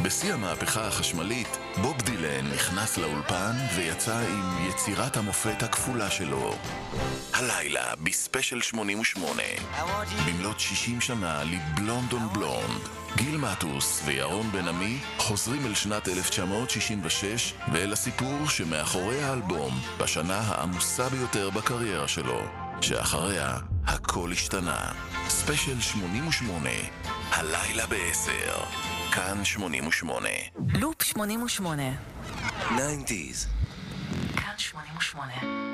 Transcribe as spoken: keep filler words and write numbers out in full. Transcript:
בשיא המהפכה החשמלית, בוב דילן נכנס לאולפן ויצא עם יצירת המופת הכפולה שלו. הלילה בספיישל שמונים ושמונה, במלאת שישים שנה לבלונד און בלונד. גיל מטוס וירון בן עמי חוזרים אל שנת אלף תשע מאות שישים ושש ואל הסיפור שמאחורי האלבום בשנה העמוסה ביותר בקריירה שלו, שאחריה הכל השתנה. ספיישל שמונים ושמונה, הלילה בעשר, כאן שמונים ושמונה. לופ שמונים ושמונה. תשעים. כאן שמונים ושמונה.